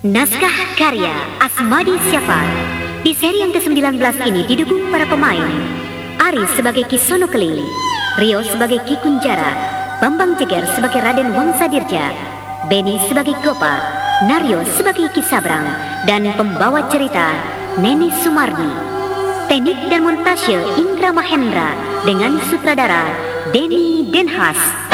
Naskah karya Asmadi Syafar. Di seri yang ke-19 ini didukung para pemain: Aris sebagai Ki Sono Keling, Rio sebagai Ki Kunjara, Bambang Jeger sebagai Raden Wangsadirja, Beni sebagai Gopa, Naryo sebagai Ki Sabrang, dan pembawa cerita Neni Sumardi. Teknik dan montase Indra Mahendra dengan sutradara Denny Denhas.